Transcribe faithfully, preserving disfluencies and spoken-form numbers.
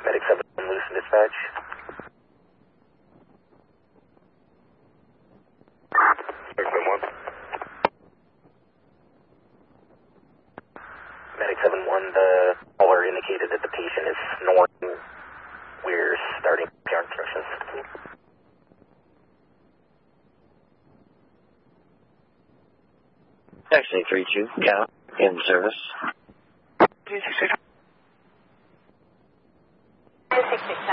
Medic seven one, Lucent Dispatch. Medic seven one. Medic seven one, the caller indicated that the patient is snoring. We're starting P R instructions. Taxi three two, yeah, in service. two six six. two six six.